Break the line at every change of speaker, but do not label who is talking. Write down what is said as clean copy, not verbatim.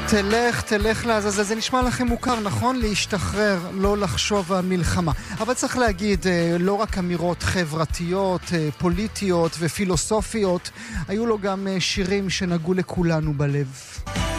תלך לעזאזל, זה נשמע לכם מוכר, נכון? להשתחרר, לא לחשוב על מלחמה. אבל צריך להגיד, לא רק אמירות חברתיות, פוליטיות ופילוסופיות, היו לו גם שירים שנגעו לכולנו בלב.